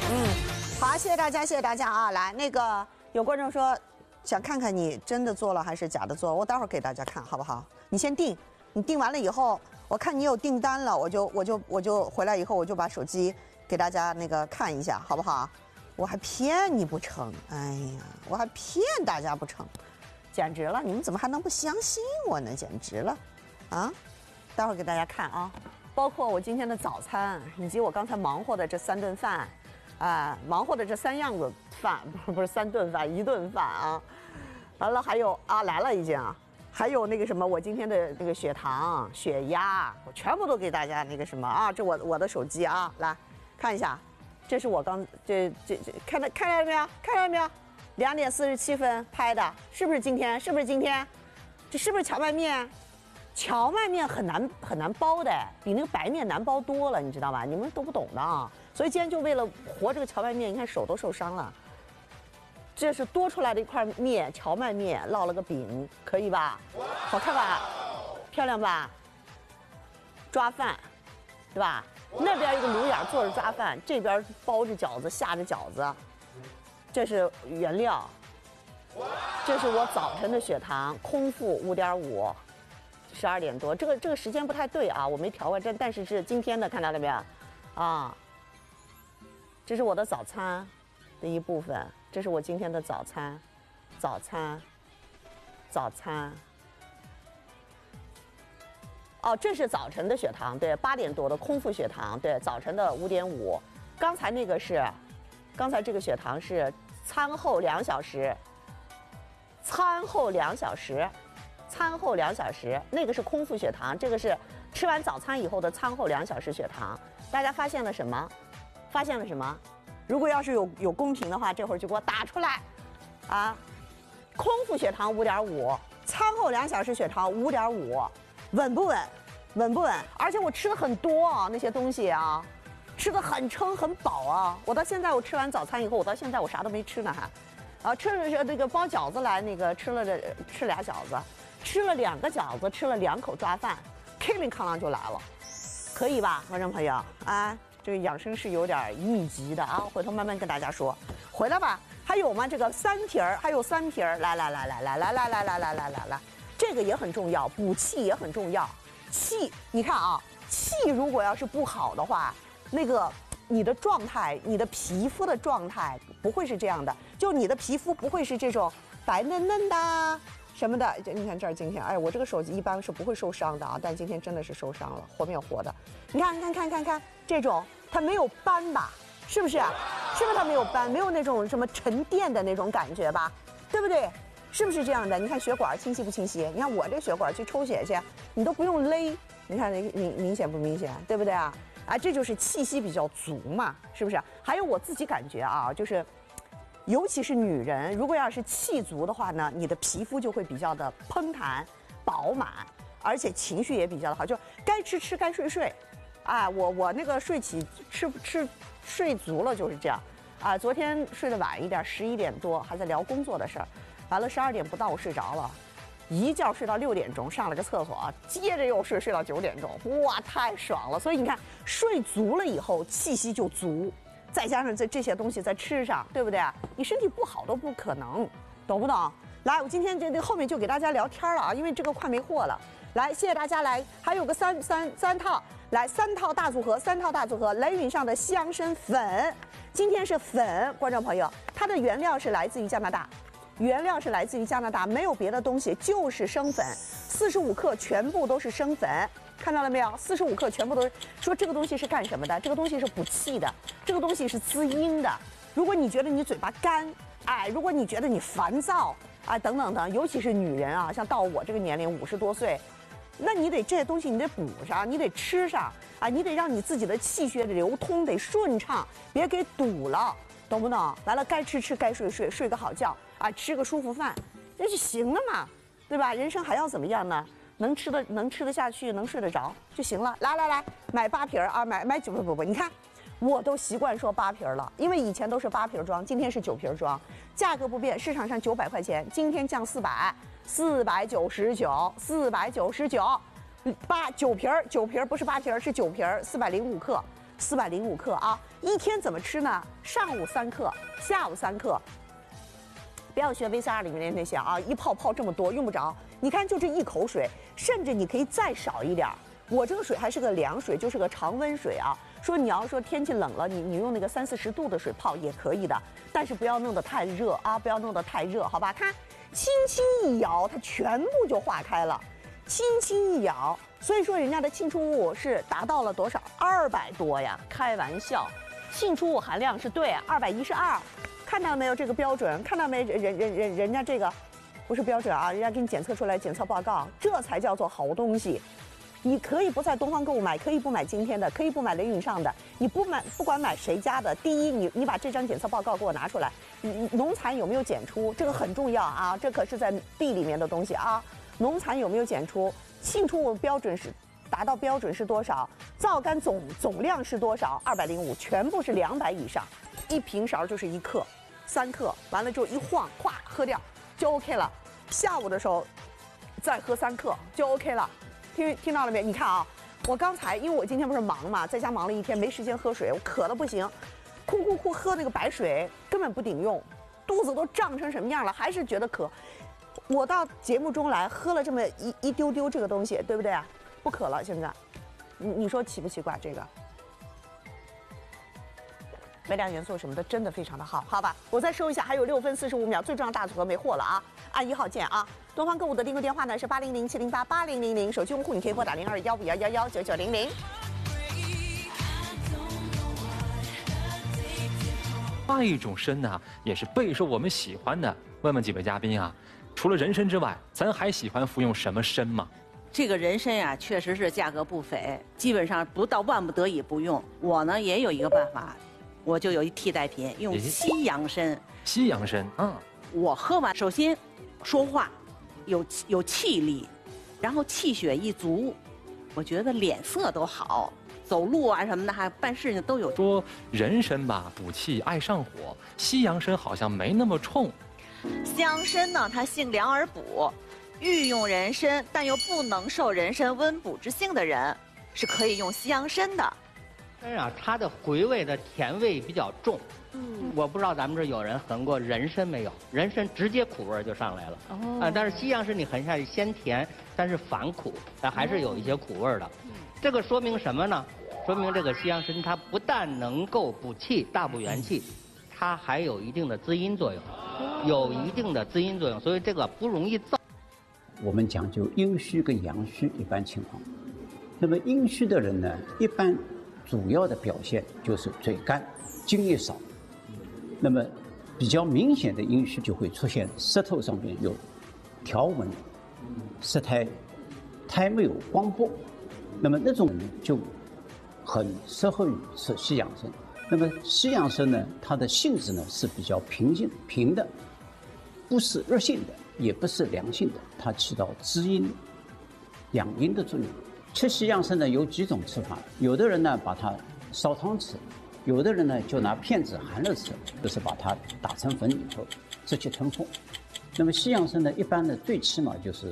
好，谢谢大家，谢谢大家啊！来，那个有观众说想看看你真的做了还是假的做，我待会儿给大家看好不好？你先订，你订完了以后，我看你有订单了，我就回来以后我就把手机给大家那个看一下，好不好？我还骗你不成？哎呀，我还骗大家不成？简直了！你们怎么还能不相信我呢？简直了，啊！待会儿给大家看啊，包括我今天的早餐，以及我刚才忙活的这3顿饭。忙活的这3样子饭，不是3顿饭，1顿饭啊。完了还有啊，来了已经，还有那个什么，我今天的那个血糖、血压，我全部都给大家那个什么啊，这我的手机啊，来看一下，这是我刚看到没有？看到没有？2点47分拍的，是不是今天？是不是今天？这是不是荞麦面？荞麦面很难包的，比那个白面难包多了，你知道吧？你们都不懂的啊。所以今天就为了和这个荞麦面，你看手都受伤了。这是多出来的一块面，荞麦面烙了个饼，可以吧？好看吧？漂亮吧？抓饭，对吧？那边一个炉眼做着抓饭，这边包着饺子，下着饺子。这是原料。这是我早晨的血糖，空腹5.5，12点多。这个时间不太对啊，我没调过，但是是今天的，看到了没有？啊。这是我的早餐的一部分，这是我今天的早餐。哦，这是早晨的血糖，对，8点多的空腹血糖，对，早晨的5.5。刚才这个血糖是餐后2小时，那个是空腹血糖，这个是吃完早餐以后的餐后2小时血糖。大家发现了什么？如果要是有公屏的话，这会儿就给我打出来，啊，空腹血糖5.5，餐后2小时血糖5.5，稳不稳？而且我吃的很多啊，那些东西啊，吃的很撑很饱啊。我到现在我吃完早餐以后，我到现在我啥都没吃呢还，吃了那个包饺子来，那个吃2饺子，吃了2个饺子，吃了2口抓饭，吭铃哐啷就来了，可以吧，观众朋友啊？这个养生是有点密集的啊，回头慢慢跟大家说。回来吧，还有吗？这个3瓶儿，还有3瓶儿，来，这个也很重要，补气也很重要。气，你看啊，气如果要是不好的话，那个你的状态，你的皮肤的状态不会是这样的，就你的皮肤不会是这种白嫩嫩的什么的。你看这儿今天，哎，我这个手机一般是不会受伤的啊，但今天真的是受伤了，活没有活的。你看，这种它没有斑吧？是不是？它没有斑，没有那种什么沉淀的那种感觉吧？对不对？是不是这样的？你看血管清晰不清晰？你看我这血管去抽血去，你都不用勒，你看明显不明显？对不对啊？啊，这就是气息比较足嘛，是不是？还有我自己感觉啊，就是，尤其是女人，如果要是气足的话呢，你的皮肤就会比较的嘭弹、饱满，而且情绪也比较的好，就该吃该睡。啊，我那个睡起睡足了就是这样，啊，昨天睡得晚一点，11点多还在聊工作的事儿，完了12点不到我睡着了，一觉睡到6点钟，上了个厕所，接着又睡到9点钟，哇，太爽了！所以你看，睡足了以后气息就足，再加上这些东西再吃上，对不对？你身体不好都不可能，懂不懂？来，我今天这后面就给大家聊天了啊，因为这个快没货了。来，谢谢大家来，还有个三套，来3套大组合，雷允上的香参粉，今天是粉，观众朋友，它的原料是来自于加拿大，没有别的东西，就是生粉，45克全部都是生粉，看到了没有？45克全部都是。说这个东西是干什么的？这个东西是补气的，这个东西是滋阴的。如果你觉得你嘴巴干，哎，如果你觉得你烦躁，啊，等等，尤其是女人啊，像到我这个年龄50多岁。那你得这些东西你得补上，你得吃上啊，你得让你自己的气血流通得顺畅，别给堵了，懂不懂？完了该吃该睡，睡个好觉啊，吃个舒服饭，这就行了嘛，对吧？人生还要怎么样呢？能吃得下去，能睡得着就行了。来，买8瓶啊，买9不，你看我都习惯说8瓶了，因为以前都是8瓶装，今天是9瓶装，价格不变，市场上900块钱，今天降499，9瓶不是8瓶，是9瓶，405克， 405克啊。一天怎么吃呢？上午3克，下午3克。不要学 VCR 里面那些啊，一泡这么多用不着。你看就这一口水，甚至你可以再少一点。我这个水还是个凉水，就是个常温水啊。说你要说天气冷了，你用那个30、40度的水泡也可以的，但是不要弄得太热啊，不要弄得太热，好吧？看，轻轻一摇，它全部就化开了，轻轻一摇。所以说人家的氰除物是达到了多少？200多呀，开玩笑，氰除物含量是对212，看到没有这个标准？看到没？人家这个不是标准啊，人家给你检测出来检测报告，这才叫做好东西。你可以不在东方购物买，可以不买今天的，可以不买雷云上的，你不管买谁家的，第一，你把这张检测报告给我拿出来，农残有没有检出，这个很重要啊，这可是在地里面的东西啊，农残有没有检出，氰除物标准是达到标准是多少，皂苷总量是多少，205，全部是200以上，一平勺就是1克，3克，完了之后一晃，咵喝掉就 OK 了，下午的时候再喝3克就 OK 了。听到了没？你看啊，我刚才因为我今天不是忙嘛，在家忙了一天，没时间喝水，我渴的不行，哭喝那个白水根本不顶用，肚子都胀成什么样了，还是觉得渴。我到节目中来喝了这么一丢丢这个东西，对不对啊？不渴了，现在，你说奇不奇怪？这个微量元素什么的真的非常的好，好吧？我再说一下，还有6分45秒，最重要大组合没货了啊！按1号键啊！东方购物的订购电话呢是800-708-8000，手机用户你可以拨打0215119900。 另一种参呢，也是备受我们喜欢的。问问几位嘉宾啊，除了人参之外，咱还喜欢服用什么参吗？ 这个人参呀，确实是价格不菲，基本上不到万不得已不用。我呢也有一个办法，我就有一替代品，用西洋参。 西洋参， 我喝完，首先说话有气力，然后气血一足，我觉得脸色都好，走路啊什么的，还办事情都有。 说人参吧补气爱上火，西洋参好像没那么冲。 西洋参呢，它性凉而补，欲用人参但又不能受人参温补之性的人，是可以用西洋参的。 参啊，它的回味的甜味比较重。我不知道咱们这有人闻过人参没有？人参直接苦味就上来了。但是西洋参你很下去鲜甜，但是反苦，但还是有一些苦味的。这个说明什么呢？说明这个西洋参它不但能够补气、大补元气，它还有一定的滋阴作用，所以这个不容易燥。 我们讲究阴虚跟阳虚一般情况。那么阴虚的人呢，一般主要的表现就是嘴干、津液少。那么比较明显的阴虚就会出现舌头上面有条纹、舌苔没有光波。那么那种人就很适合于吃西洋参。那么西洋参呢，它的性质呢是比较平的，不是热性的，也不是凉性的，它起到滋阴、养阴的作用。吃西洋参呢有几种吃法，有的人呢把它烧汤吃，有的人呢就拿片子含了吃，就是把它打成粉以后直接吞服。那么西洋参呢，一般呢最起码就是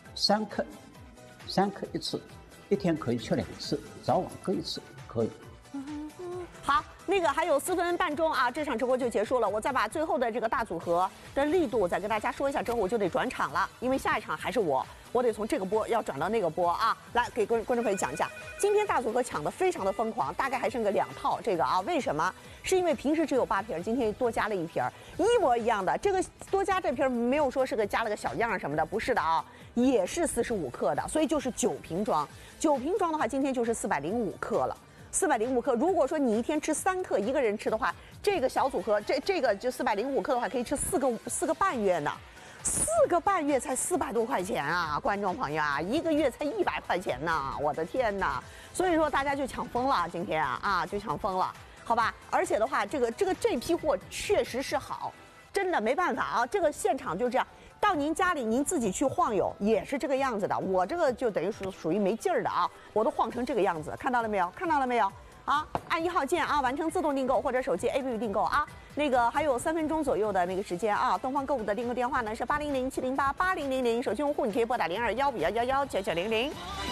3克一次，一天可以吃2次，早晚各1次可以。 好，那个还有4分半钟啊，这场直播就结束了。我再把最后的这个大组合的力度再跟大家说一下，之后我就得转场了，因为下一场还是我得从这个波要转到那个波啊。来给观众朋友讲一下，今天大组合抢的非常的疯狂，大概还剩个2套这个啊。为什么？是因为平时只有8瓶，今天多加了1瓶，一模一样的。这个多加这瓶没有说是个加了个小样什么的，不是的啊，也是45克的，所以就是9瓶装。9瓶装的话，今天就是405克了。405克，如果说你一天吃3克，一个人吃的话，这个小组合，这个就405克的话，可以吃4个半月呢，4个半月才400多块钱啊，观众朋友啊，1个月才100块钱呢，我的天哪！所以说大家就抢疯了，今天啊就抢疯了，好吧？而且的话，这批货确实是好，真的没办法啊，这个现场就这样。到您家里，您自己去晃悠也是这个样子的。我这个就等于属于没劲儿的啊，我都晃成这个样子，看到了没有？看到了没有？啊，按1号键啊，完成自动订购或者手机 APP 订购啊。那个还有3分钟左右的那个时间啊。东方购物的订购电话呢是800-708-8000，手机用户你可以拨打0215119900。